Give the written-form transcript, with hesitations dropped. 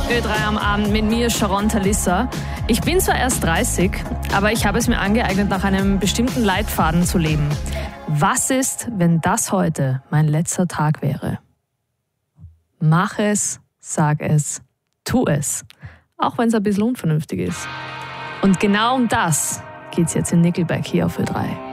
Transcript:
Ö3 am Abend mit mir, Sharon Talissa. Ich bin zwar erst 30, aber ich habe es mir angeeignet, nach einem bestimmten Leitfaden zu leben. Was ist, wenn das heute mein letzter Tag wäre? Mach es, sag es, tu es. Auch wenn es ein bisschen unvernünftig ist. Und genau um das geht's jetzt in Nickelback hier auf Ö3.